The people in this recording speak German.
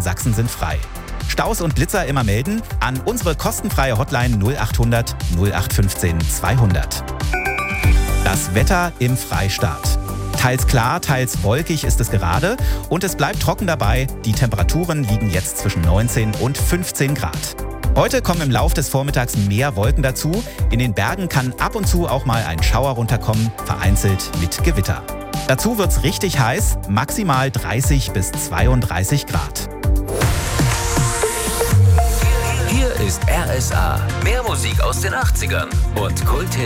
Sachsen sind frei. Staus und Blitzer immer melden an unsere kostenfreie Hotline 0800 0815 200. Das Wetter im Freistaat. Teils klar, teils wolkig ist es gerade und es bleibt trocken dabei. Die Temperaturen liegen jetzt zwischen 19 und 15 Grad. Heute kommen im Lauf des Vormittags mehr Wolken dazu. In den Bergen kann ab und zu auch mal ein Schauer runterkommen, vereinzelt mit Gewitter. Dazu wird's richtig heiß, maximal 30 bis 32 Grad. Hier ist RSA. Mehr Musik aus den 80ern und Kult